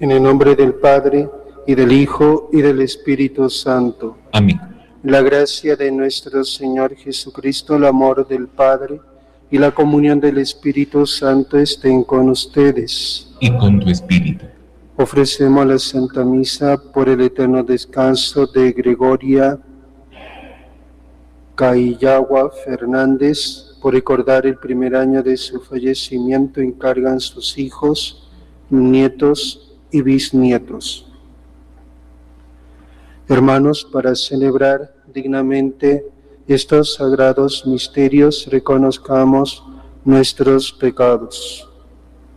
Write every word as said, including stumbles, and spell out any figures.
En el nombre del Padre, y del Hijo, y del Espíritu Santo. Amén. La gracia de nuestro Señor Jesucristo, el amor del Padre, y la comunión del Espíritu Santo estén con ustedes. Y con tu espíritu. Ofrecemos la Santa Misa por el eterno descanso de Gregoria Caillagua Fernández. Por recordar el primer año de su fallecimiento, encargan sus hijos, nietos y bisnietos. Hermanos, para celebrar dignamente estos sagrados misterios, reconozcamos nuestros pecados.